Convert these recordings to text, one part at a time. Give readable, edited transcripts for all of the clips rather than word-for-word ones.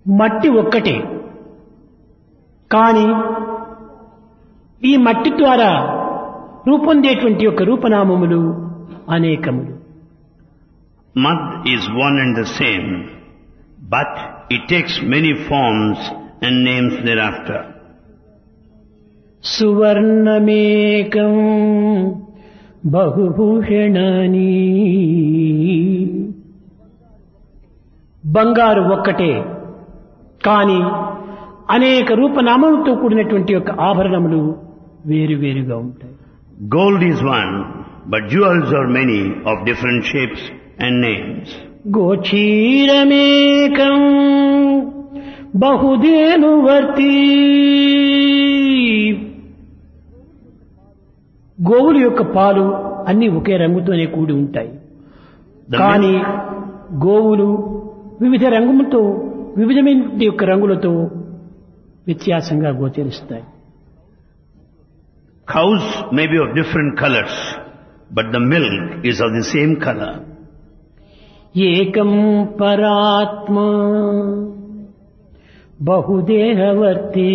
మట్టి ఒక్కటే, కానీ ఈ మట్టి ద్వారా రూపొందేటువంటి యొక్క రూపనామములు అనేకములు. Mud is one and the same, but it takes many forms and names thereafter. సువర్ణమేకం బహుభూషణాని, బంగారు ఒక్కటే కానీ అనేక రూపనామములతో కూడినటువంటి యొక్క ఆభరణములు వేరువేరుగా ఉంటాయి. Gold is one, but jewels are many of different shapes and names. గోచీరమేకం బహుధేనువర్తి, గోవుల యొక్క పాలు అన్ని ఒకే రంగుతోనే కూడి ఉంటాయి, కానీ గోవులు వివిధ రంగులతో వివిధమైన యొక్క రంగులతో వ్యత్యాసంగా గోచరిస్తాయి. Cows may be of different colors, but the milk is of the same color. ఏకం పరాత్మ బహుదేహవర్తి,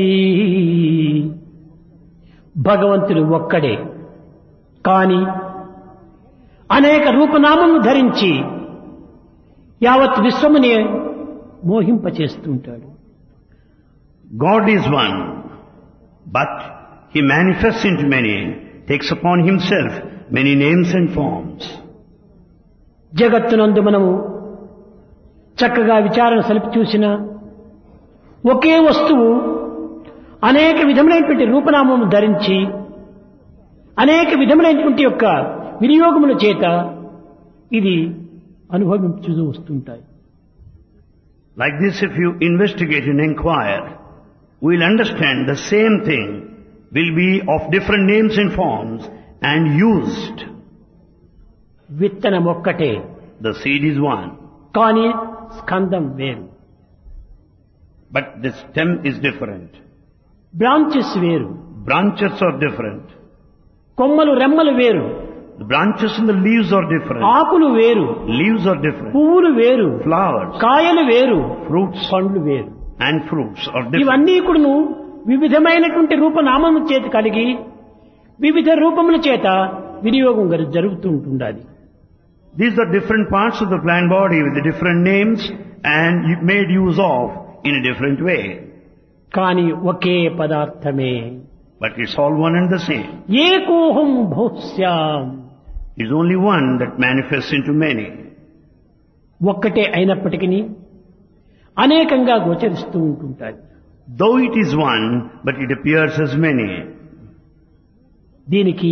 భగవంతుడు ఒక్కడే కానీ అనేక రూపనామములు ధరించి యావత్ విశ్వమునే మోహింపచేస్తుంటాడు. God is one, but He manifests into many, takes upon Himself many names and forms. జగత్తునందు మనము చక్కగా విచారణ సలిపి చూసిన ఒకే వస్తువు అనేక విధములైనటువంటి రూపనామము ధరించి అనేక విధములైనటువంటి యొక్క వినియోగముల చేత ఇది అనుభవించు వస్తుంటాయి. Like this, if you investigate and inquire, we'll understand the same thing will be of different names and forms and used. విత్తనం ఒక్కటే, The seed is one, కానీ స్కందం వేరు, but the stem is different. Branches వేరు, Branches are different. కొమ్మలు రెమ్మలు వేరు, The branches and the leaves are different. ఆకులు వేరు, Leaves are different. పువ్వులు వేరు, Flowers, కాయలు వేరు, fruits పండ్లు వేరు. and fruits are different. ఇవన్నీ కూడాను వివిధమైనటువంటి రూపనామము చేత కలిగి వివిధ రూపముల చేత వినియోగం జరుగుతూ ఉంటుండాలి. These are different parts of the plant body with the different names and made use of in a different way. కానీ ఒకే పదార్థమే, But it's all one and the same. ఏకోహం భౌస్యాం, It's only one that manifests into many. ఒక్కటే అయినప్పటికీ అనేకంగా గోచరిస్తూ ఉంటుంటాయి. Though it is one, but it appears as many. దీనికి